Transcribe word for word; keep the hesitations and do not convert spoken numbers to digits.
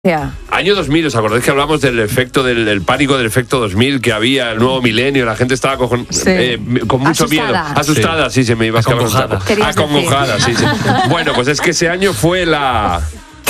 Yeah. Año dos mil, ¿os acordáis que hablamos del efecto, del, del pánico del efecto dos mil que había, el nuevo milenio, la gente estaba con, Sí. eh, con mucho Asustada. miedo? Asustada, sí, sí se me iba a escapar un Acongojada. saco. Querías Acongojada, sí, sí. Bueno, pues es que ese año fue la...